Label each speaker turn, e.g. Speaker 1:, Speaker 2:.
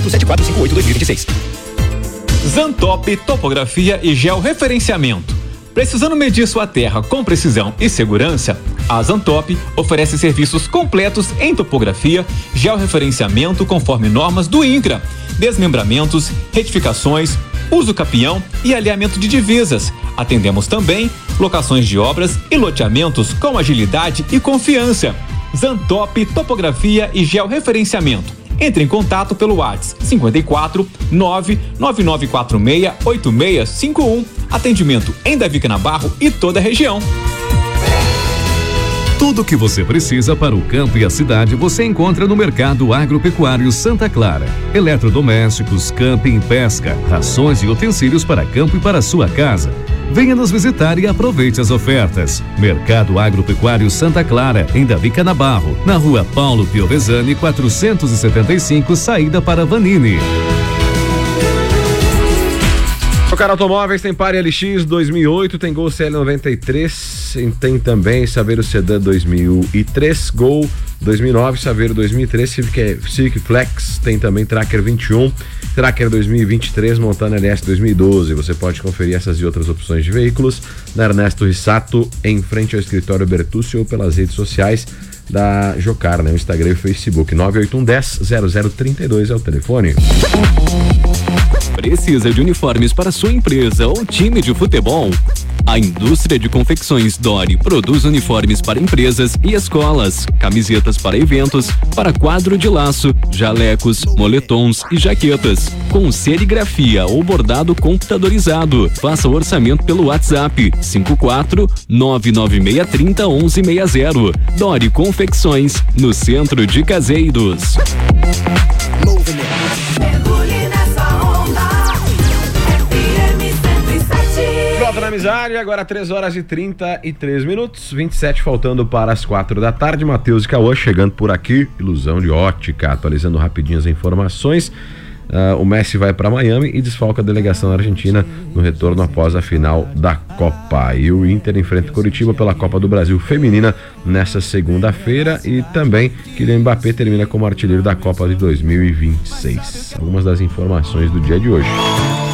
Speaker 1: 7458-2026.
Speaker 2: Zantop Topografia e Georreferenciamento. Precisando medir sua terra com precisão e segurança? A Zantop oferece serviços completos em topografia, georreferenciamento conforme normas do INCRA, desmembramentos, retificações, uso capião e alinhamento de divisas. Atendemos também locações de obras e loteamentos com agilidade e confiança. Zantop Topografia e Georreferenciamento. Entre em contato pelo WhatsApp 54 99946 8651. Atendimento em Davi Canabarro e toda a região.
Speaker 3: Tudo o que você precisa para o campo e a cidade você encontra no Mercado Agropecuário Santa Clara. Eletrodomésticos, camping, pesca, rações e utensílios para campo e para sua casa. Venha nos visitar e aproveite as ofertas. Mercado Agropecuário Santa Clara, em Davi Canabarro, na rua Paulo Piovesani, 475, saída para Vanini.
Speaker 4: Trocar automóveis tem Pare LX 2008, tem Gol CL93, tem também Saveiro Sedan 2003, Gol 2009, Saveiro 2003, Civic Flex, tem também Tracker 21, Tracker 2023, Montana LS 2012. Você pode conferir essas e outras opções de veículos na Ernesto Rissato, em frente ao escritório Bertucci, ou pelas redes sociais da Jocar, né? O Instagram e o Facebook. 98110-0032 é o telefone.
Speaker 5: Precisa de uniformes para sua empresa ou time de futebol? A indústria de confecções Dori produz uniformes para empresas e escolas, camisetas para eventos, para quadro de laço, jalecos, moletons e jaquetas, com serigrafia ou bordado computadorizado. Faça o orçamento pelo WhatsApp 54 99630 1160. Dori Confecções, no centro de Caseiros.
Speaker 4: Na amizade, agora 3h33, 27 faltando para as 4 da tarde. Matheus e Cauã chegando por aqui, Ilusão de Ótica, atualizando rapidinho as informações. O Messi vai para Miami e desfalca a delegação da Argentina no retorno após a final da Copa. E o Inter enfrenta o Coritiba pela Copa do Brasil Feminina nesta segunda-feira, e também Kylian Mbappé termina como artilheiro da Copa de 2026. Algumas das informações do dia de hoje.